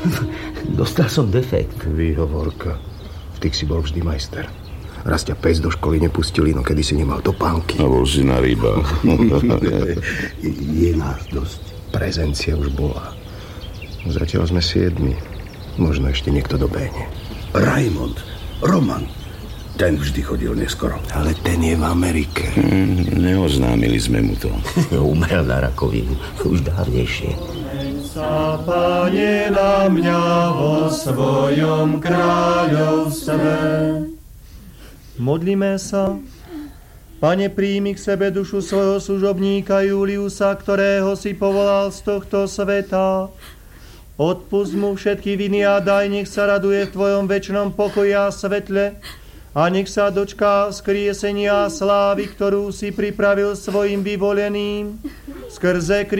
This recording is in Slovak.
Dostal som defekt. Výhovorka. Ty si bol vždy majster. Raz ťa pes do školy nepustili, no kedy si nemal topánky. A bol si na rybách. Je nás dosť. Prezencia už bola. Zatiaľ sme 7. Možno ešte niekto dobehne. Raimond, Roman, ten vždy chodil neskoro. Ale ten je v Amerike. Neoznámili sme mu to. Umrel na rakovinu, už dávnejšie. Sa, Pane, na mňa vo svojom kráľovstve. Modlíme sa. Pane, príjmi k sebe dušu svojho služobníka Juliusa, ktorého si povolal z tohto sveta. Odpusť mu všetky viny a daj, nech sa raduje v tvojom večnom pokoji a svetle a nech sa dočká skriesenia a slávy, ktorú si pripravil svojim vyvoleným skrze